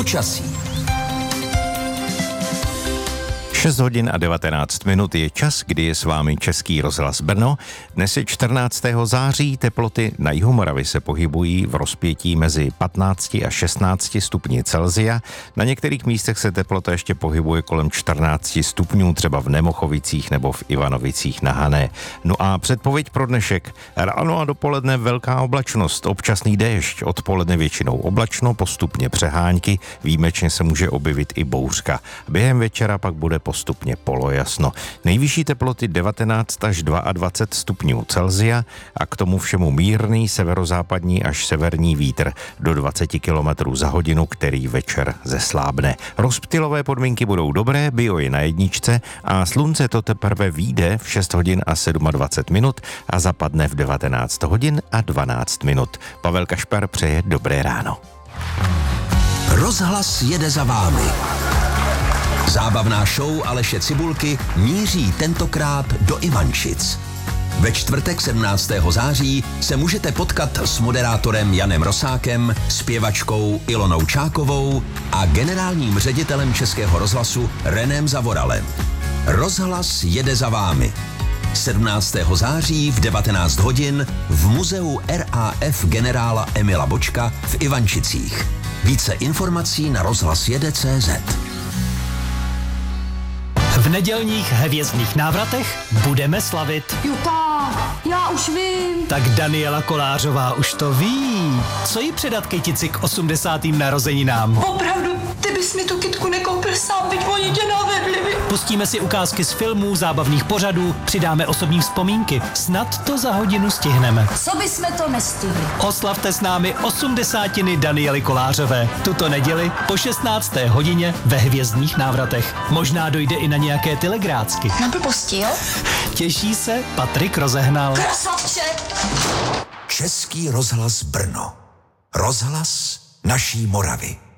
Počasí. 6 hodin a 19 minut je čas, kdy je s vámi Český rozhlas Brno. Dnes je 14. září, teploty na jihu Moravy se pohybují v rozpětí mezi 15 a 16 stupni Celsia. Na některých místech se teplota ještě pohybuje kolem 14 stupňů, třeba v Nemochovicích nebo v Ivanovicích na Hané. No a předpověď pro dnešek. Ráno a dopoledne velká oblačnost, občasný déšť, odpoledne většinou oblačno, postupně přehánky, výjimečně se může objevit i bouřka. Během večera pak bude postupně polojasno. Nejvyšší teploty 19 až 22 stupňů Celsia a k tomu všemu mírný severozápadní až severní vítr do 20 km za hodinu, který večer zeslábne. Rozptylové podmínky budou dobré, bio je na jedničce a slunce to teprve vyjde v 6 hodin a 27 minut a zapadne v 19 hodin a 12 minut. Pavel Kašpar přeje dobré ráno. Rozhlas jede za vámi. Zábavná show Aleše Cibulky míří tentokrát do Ivančic. Ve čtvrtek 17. září se můžete potkat s moderátorem Janem Rosákem, zpěvačkou Ilonou Čákovou a generálním ředitelem Českého rozhlasu Renem Zavoralem. Rozhlas jede za vámi. 17. září v 19 hodin v muzeu RAF generála Emila Bočka v Ivančicích. Více informací na rozhlasjede.cz. V nedělních hvězdných návratech budeme slavit. Juta, já už vím. Tak Daniela Kolářová už to ví. Co jí předat kytici k 80. narozeninám? Opravdu, ty bys mi tu kytku nekoupil sám, byť oni tě navedli. Pustíme si ukázky z filmů, zábavných pořadů, přidáme osobní vzpomínky. Snad to za hodinu stihneme. Co bysme to nestihli? Oslavte s námi 80. Daniely Kolářové. Tuto neděli po 16. hodině ve hvězdných návratech. Možná dojde i na nějaké telegrácky. Na blbosti, jo? Těší se Patrik Rozehnal. Krasavče! Český rozhlas Brno. Rozhlas naší Moravy.